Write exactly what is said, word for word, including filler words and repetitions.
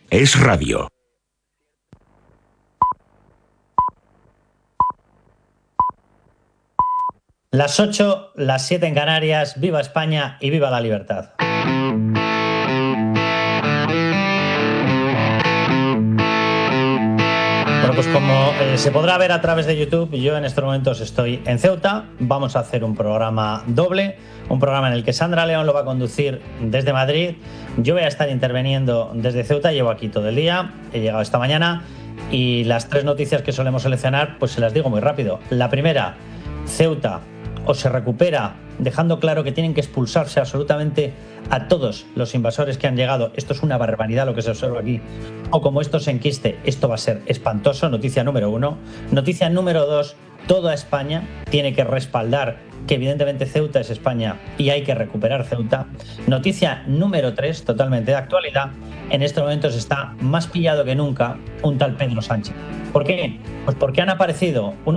Es radio. Las ocho, las siete en Canarias. Viva España y viva la libertad. Bueno, pues como eh, se podrá ver a través de YouTube, yo en estos momentos estoy en Ceuta. Vamos a hacer un programa doble, un programa en el que Sandra León lo va a conducir desde Madrid. Yo voy a estar interviniendo desde Ceuta, llevo aquí todo el día, he llegado esta mañana y las tres noticias que solemos seleccionar, pues se las digo muy rápido. La primera, Ceuta o se recupera, dejando claro que tienen que expulsarse absolutamente a todos los invasores que han llegado. Esto es una barbaridad lo que se observa aquí. O como esto se enquiste, esto va a ser espantoso. Noticia número uno. Noticia número dos, toda España tiene que respaldar que evidentemente Ceuta es España y hay que recuperar Ceuta. Noticia número tres, totalmente de actualidad. En estos momentos está más pillado que nunca un tal Pedro Sánchez. ¿Por qué? Pues porque han aparecido un